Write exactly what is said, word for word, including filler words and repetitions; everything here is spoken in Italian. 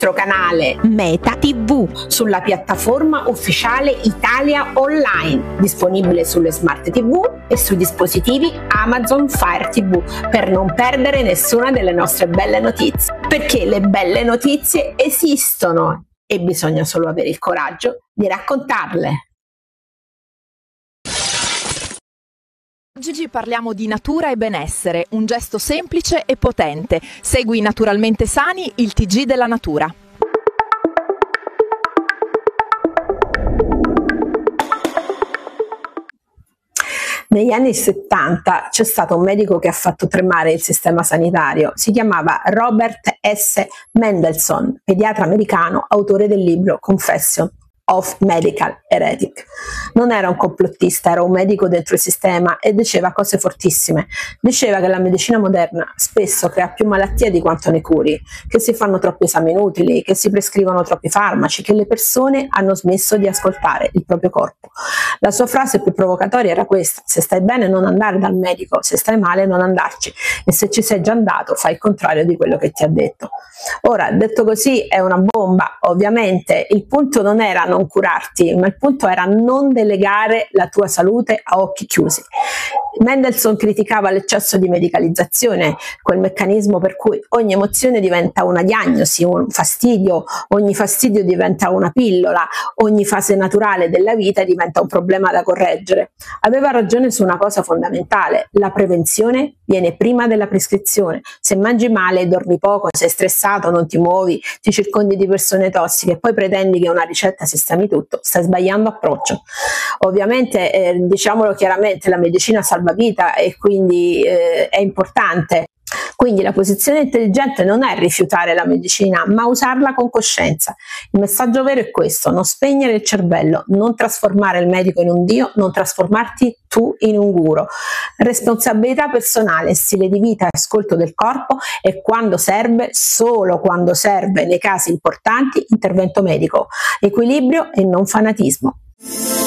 nostro canale Meta tivù sulla piattaforma ufficiale Italia Online, disponibile sulle smart tivù e sui dispositivi Amazon Fire tivù, per non perdere nessuna delle nostre belle notizie, perché le belle notizie esistono e bisogna solo avere il coraggio di raccontarle. Oggi parliamo di natura e benessere, un gesto semplice e potente. Segui Naturalmente Sani, il T G della natura. Negli anni settanta c'è stato un medico che ha fatto tremare il sistema sanitario. Si chiamava Robert S. Mendelssohn, pediatra americano, autore del libro Confession of Medical Heretic. Non era un complottista, era un medico dentro il sistema e diceva cose fortissime. Diceva che la medicina moderna spesso crea più malattie di quanto ne curi, che si fanno troppi esami inutili, che si prescrivono troppi farmaci, che le persone hanno smesso di ascoltare il proprio corpo. La sua frase più provocatoria era questa: se stai bene non andare dal medico, se stai male non andarci, e se ci sei già andato fai il contrario di quello che ti ha detto. Ora, detto così, è una bomba. Ovviamente il punto non era non curarti, ma il punto era non delegare la tua salute a occhi chiusi. Mendelssohn criticava l'eccesso di medicalizzazione, quel meccanismo per cui ogni emozione diventa una diagnosi, un fastidio, ogni fastidio diventa una pillola, ogni fase naturale della vita diventa un problema da correggere. Aveva ragione su una cosa fondamentale: la prevenzione viene prima della prescrizione. Se mangi male, dormi poco, sei stressato, non ti muovi, ti circondi di persone tossiche e poi pretendi che una ricetta sistemi tutto, stai sbagliando approccio. Ovviamente, eh, diciamolo chiaramente, la medicina salva vita e quindi eh, è importante. Quindi la posizione intelligente non è rifiutare la medicina, ma usarla con coscienza. Il messaggio vero è questo: non spegnere il cervello, non trasformare il medico in un dio, non trasformarti tu in un guru. Responsabilità personale, stile di vita e ascolto del corpo, e quando serve, solo quando serve, nei casi importanti, intervento medico. Equilibrio e non fanatismo.